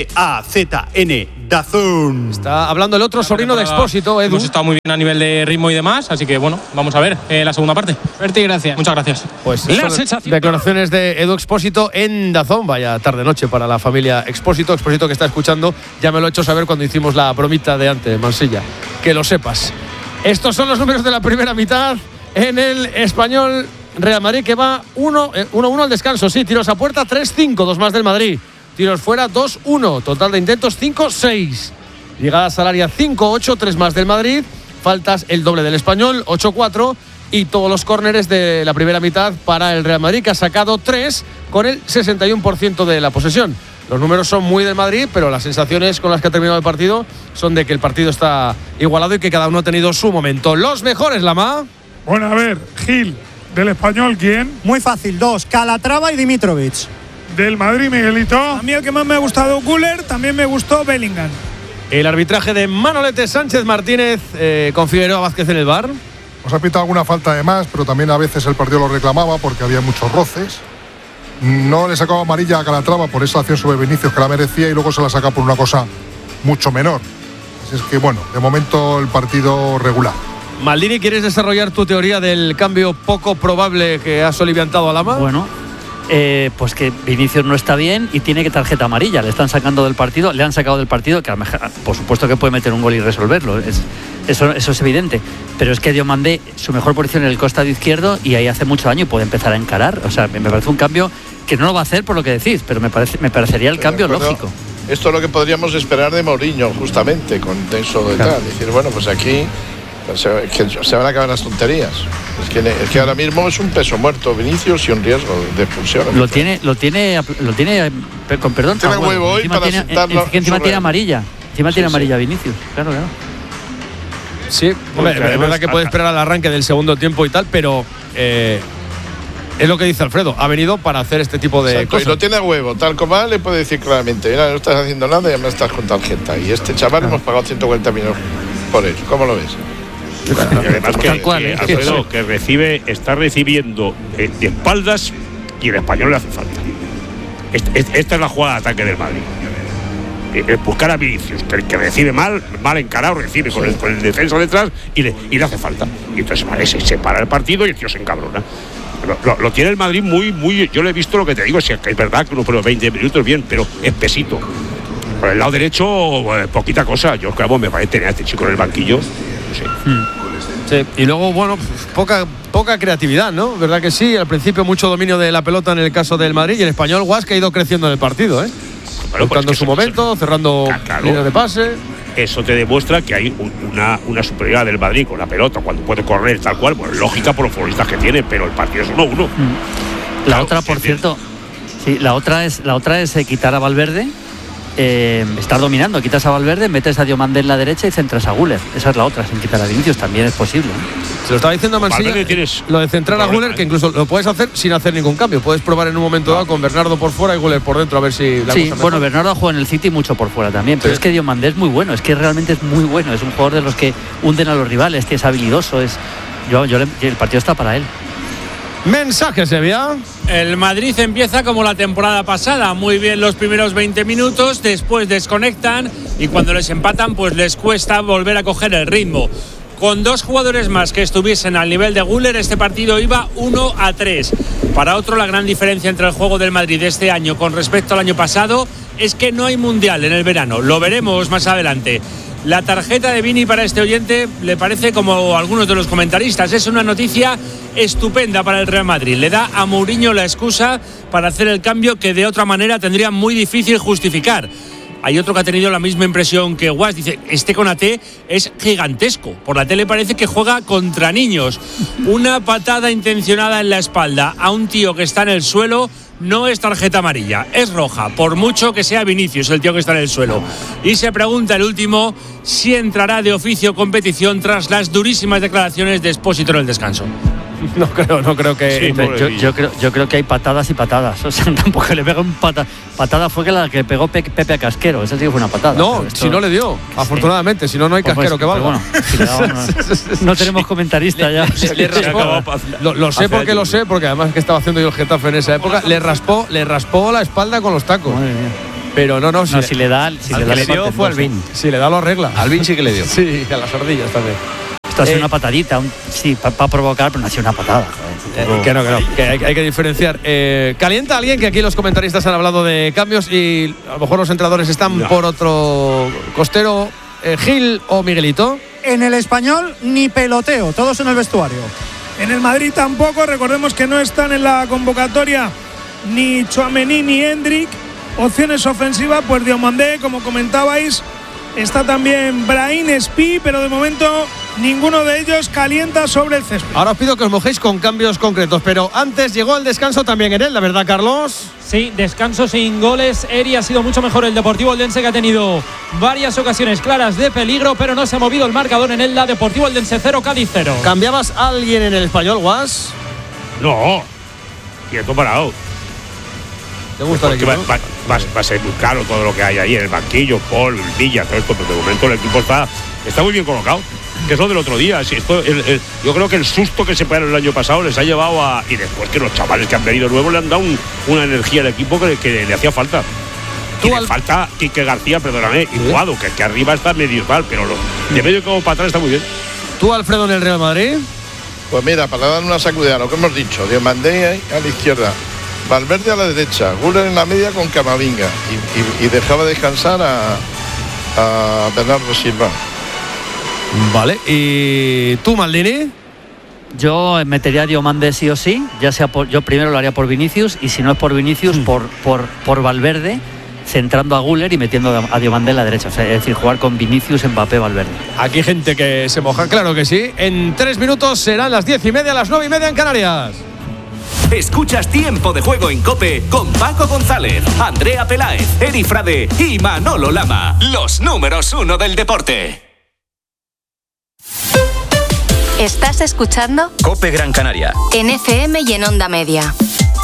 DAZN, DAZN. Está hablando el otro sobrino de Expósito, Edu. Hemos estado muy bien a nivel de ritmo y demás, así que bueno, vamos a ver la segunda parte. Suerte y gracias. Muchas gracias. Pues declaraciones de Edu Expósito en DAZN. Vaya tarde-noche para la familia Expósito. Expósito que está escuchando, ya me lo he hecho saber cuando hicimos la bromita de antes, Mansilla. Que lo sepas. Estos son los números de la primera mitad en el Español Real Madrid, que va 1-1 al descanso. Sí, tiros a puerta 3-5, 2 más del Madrid. Tiros fuera 2-1, total de intentos 5-6. Llegadas al área 5-8, 3 más del Madrid. Faltas el doble del Español, 8-4. Y todos los córneres de la primera mitad para el Real Madrid, que ha sacado 3 con el 61% de la posesión. Los números son muy del Madrid, pero las sensaciones con las que ha terminado el partido son de que el partido está igualado y que cada uno ha tenido su momento. Los mejores, Lama. Bueno, a ver, Gil, del Español, ¿quién? Muy fácil, 2, Calatrava y Dimitrovic. Del Madrid, Miguelito. A mí el que más me ha gustado Güler, también me gustó Bellingham. El arbitraje de Manolete Sánchez Martínez con Figueroa Vázquez en el VAR. Nos ha pitado alguna falta de más, pero también a veces el partido lo reclamaba porque había muchos roces. No le sacaba amarilla a Calatrava por esa acción sobre Vinicius que la merecía y luego se la saca por una cosa mucho menor. Así es que bueno, de momento el partido regular. Maldini, ¿quieres desarrollar tu teoría del cambio poco probable que has oliviantado a Lama? Bueno, pues que Vinicius no está bien y tiene que tarjeta amarilla. Le están sacando del partido, le han sacado del partido, que a lo mejor, por supuesto que puede meter un gol y resolverlo. Eso es evidente. Pero es que Diomandé, su mejor posición en el costado izquierdo y ahí hace mucho daño y puede empezar a encarar. O sea, me parece un cambio que no lo va a hacer por lo que decís, pero me parecería el cambio lógico. Esto es lo que podríamos esperar de Mourinho, justamente, con eso de tal. Decir, bueno, pues aquí se van a acabar las tonterías. Es que ahora mismo es un peso muerto Vinicius y un riesgo de expulsión. Lo tiene con perdón. Tiene huevo hoy para sentarlo. Encima tiene amarilla. Encima tiene amarilla Vinicius. Claro. Sí, hombre, es verdad que puede esperar al arranque del segundo tiempo y tal, pero es lo que dice Alfredo. Ha venido para hacer este tipo de cosas. Y lo tiene a huevo. Tal como le puede decir claramente: mira, no estás haciendo nada y ya me estás con tarjeta. Y este chaval hemos pagado 140 millones por él. ¿Cómo lo ves? Y además Alfredo, que está recibiendo de espaldas y el Español le hace falta. Esta es la jugada de ataque del Madrid. Buscar a Vinicius, que recibe mal encarado, recibe con el defensa detrás y le hace falta. Y entonces se para el partido y el tío se encabrona. Lo tiene el Madrid muy. Yo le he visto, lo que te digo, es verdad que uno pone 20 minutos bien, pero es pesito. Por el lado derecho, poquita cosa. Yo creo que me parece tener a este chico en el banquillo. No sé. Sí. Y luego, bueno, poca creatividad, ¿no? ¿Verdad que sí? Al principio mucho dominio de la pelota en el caso del Madrid y el Español Guasca ha ido creciendo en el partido, ¿eh? Bueno, buscando su momento, cerrando líneas de pase. Eso te demuestra que hay una superioridad del Madrid con la pelota cuando puede correr tal cual. Bueno, lógica por los futbolistas que tiene, pero el partido es 1-1. La otra, por cierto, sí, la otra es quitar a Valverde. Estar dominando, quitas a Valverde, metes a Diomandé en la derecha y centras a Güler. Esa es la otra, sin quitar a Vinicius también es posible. Se lo estaba diciendo a Mansilla, lo de centrar a Güler, que incluso lo puedes hacer sin hacer ningún cambio. Puedes probar en un momento dado con Bernardo por fuera y Güler por dentro, a ver si la cosa bueno, Bernardo juega en el City mucho por fuera también, pero es que Diomandé es muy bueno, es que realmente es muy bueno, es un jugador de los que hunden a los rivales, que es habilidoso, el partido está para él. Mensaje, Sevilla. El Madrid empieza como la temporada pasada, muy bien los primeros 20 minutos, después desconectan y cuando les empatan pues les cuesta volver a coger el ritmo. Con 2 jugadores más que estuviesen al nivel de Güler, este partido iba 1-3. Para otro, la gran diferencia entre el juego del Madrid de este año con respecto al año pasado es que no hay mundial en el verano. Lo veremos más adelante. La tarjeta de Vini para este oyente le parece, como algunos de los comentaristas, es una noticia estupenda para el Real Madrid. Le da a Mourinho la excusa para hacer el cambio que de otra manera tendría muy difícil justificar. hay otro que ha tenido la misma impresión que Guas. Dice, Konaté es gigantesco. Por la tele parece que juega contra niños. Una patada intencionada en la espalda a un tío que está en el suelo no es tarjeta amarilla, es roja, por mucho que sea Vinicius el tío que está en el suelo. Y se pregunta el último si entrará de oficio competición tras las durísimas declaraciones de Expósito en el descanso. No creo que. Sí, yo creo que hay patadas y patadas. O sea, tampoco le pega un patada fue que la que pegó Pepe a Casquero. Esa sí que fue una patada. No, si no le dio, afortunadamente. Si no, no hay Casquero que valga. Bueno, si le daba, no tenemos comentarista ya. Le raspó, lo sé porque además que estaba haciendo yo el Getafe en esa época. Le raspó la espalda con los tacos. Pero no, si le da le dio fue Albin. Si le da lo arregla. Albin sí que le dio. Sí, a las ardillas también. Esto ha sido una patadita, sí, para provocar, pero no ha sido una patada. Que hay que diferenciar. ¿Calienta alguien? Que aquí los comentaristas han hablado de cambios y a lo mejor los entrenadores están por otro costero. ¿Gil o Miguelito? En el Español ni peloteo, todos en el vestuario. En el Madrid tampoco, recordemos que no están en la convocatoria ni Tchouaméni ni Hendrik. Opciones ofensivas, pues Diomandé, como comentabais. Está también Brahim Espí, pero de momento ninguno de ellos calienta sobre el césped. Ahora os pido que os mojéis con cambios concretos, pero antes llegó el descanso también en él, ¿la verdad, Carlos? Sí, descanso sin goles. Eri ha sido mucho mejor el Deportivo Eldense, que ha tenido varias ocasiones claras de peligro, pero no se ha movido el marcador en el Deportivo Eldense 0, Cádiz 0. ¿Cambiabas a alguien en el Español, Guas? No, quieto parado. ¿Te gusta el equipo? Va a ser muy caro todo lo que hay ahí en el banquillo, Paul, Villa, todo esto, pero de momento el equipo está muy bien colocado. Que es lo del otro día. Si esto, yo creo que el susto que se pegaron el año pasado les ha llevado a. Y después que los chavales que han venido nuevos le han dado una energía al equipo que le hacía falta. Y le falta Quique García, perdóname, y Guado, que arriba está medio tal, pero de medio como para atrás está muy bien. ¿Tú, Alfredo, en el Real Madrid? Pues mira, para dar una sacudida, lo que hemos dicho, Diomandé a la izquierda, Valverde a la derecha, Güler en la media con Camavinga y dejaba descansar a Bernardo Silva. Vale, ¿y tú, Maldini? Yo metería a Diomandé sí o sí, ya sea yo primero lo haría por Vinicius, y si no es por Vinicius, por Valverde, centrando a Güler y metiendo a Diomandé en la derecha. O sea, es decir, jugar con Vinicius, Mbappé, Valverde. Aquí hay gente que se moja, claro que sí. En 3 minutos serán las 10:30, las 9:30 en Canarias. Escuchas Tiempo de Juego en COPE con Paco González, Andrea Peláez, Eri Frade y Manolo Lama. Los números 1 del deporte. ¿Estás escuchando? COPE Gran Canaria. En FM y en Onda Media.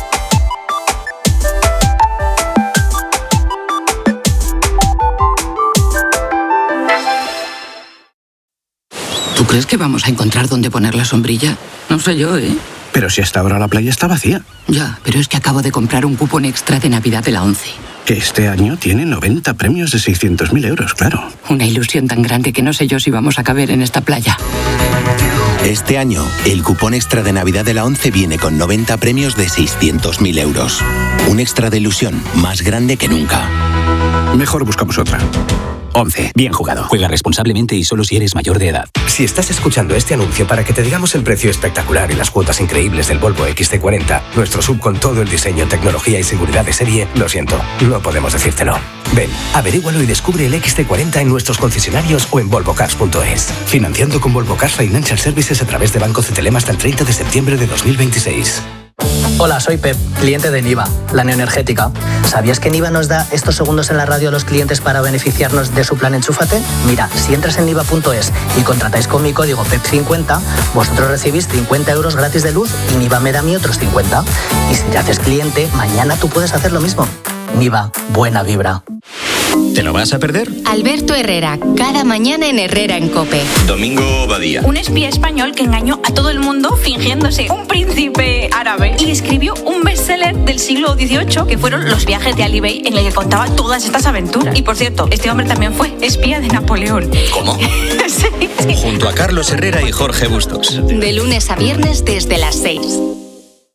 ¿Tú crees que vamos a encontrar dónde poner la sombrilla? No sé yo, ¿eh? Pero si hasta ahora la playa está vacía. Ya, pero es que acabo de comprar un cupón extra de Navidad de la ONCE. Que este año tiene 90 premios de 600.000 euros, claro. Una ilusión tan grande que no sé yo si vamos a caber en esta playa. Este año, el cupón extra de Navidad de la ONCE viene con 90 premios de 600.000 euros. Un extra de ilusión más grande que nunca. Mejor buscamos otra. ONCE. Bien jugado. Juega responsablemente y solo si eres mayor de edad. Si estás escuchando este anuncio para que te digamos el precio espectacular y las cuotas increíbles del Volvo XC40, nuestro SUV con todo el diseño, tecnología y seguridad de serie, lo siento, no podemos decírtelo. Ven, averígualo y descubre el XC40 en nuestros concesionarios o en volvocars.es. Financiando con Volvo Cars Financial Services a través de Banco Cetelem hasta el 30 de septiembre de 2026. Hola, soy Pep, cliente de Niva, la neoenergética. ¿Sabías que Niva nos da estos segundos en la radio a los clientes para beneficiarnos de su plan Enchúfate? Mira, si entras en niva.es y contratáis con mi código PEP50, vosotros recibís 50 euros gratis de luz y Niva me da a mí otros 50. Y si te haces cliente, mañana tú puedes hacer lo mismo. Niva, buena vibra. ¿Te lo vas a perder? Alberto Herrera, cada mañana en Herrera en COPE. Domingo Badía. Un espía español que engañó a todo el mundo fingiéndose un príncipe árabe y escribió un bestseller del siglo XVIII que fueron Los viajes de Ali Bey, en el que contaba todas estas aventuras. Y por cierto, este hombre también fue espía de Napoleón. ¿Cómo? Sí. Junto a Carlos Herrera y Jorge Bustos. De lunes a viernes desde las 6.